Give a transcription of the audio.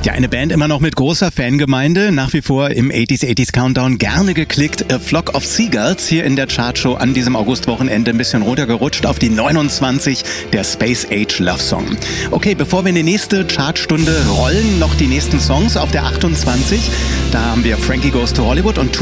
Ja, eine Band immer noch mit großer Fangemeinde, nach wie vor im 80s Countdown gerne geklickt. A Flock of Seagulls hier in der Chartshow an diesem Augustwochenende ein bisschen runtergerutscht auf die 29, der Space Age Love Song. Okay, bevor wir in die nächste Chartstunde rollen, noch die nächsten Songs auf der 28. Da haben wir Frankie Goes to Hollywood und